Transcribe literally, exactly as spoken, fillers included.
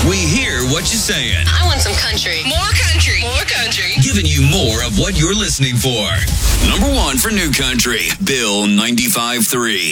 We hear what you're saying. I want some country. More country. More country. Giving you more of what you're listening for. Number one for New Country, Bill ninety-five point three.